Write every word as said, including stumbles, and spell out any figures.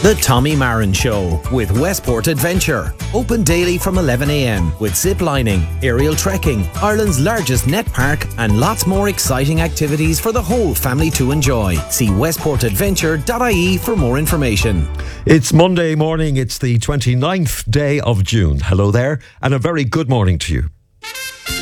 The Tommy Marin Show with Westport Adventure. Open daily from eleven a m with zip lining, aerial trekking, Ireland's largest net park, and lots more exciting activities for the whole family to enjoy. See westport adventure dot I E for more information. It's Monday morning. It's the twenty-ninth day of June. Hello there, and a very good morning to you.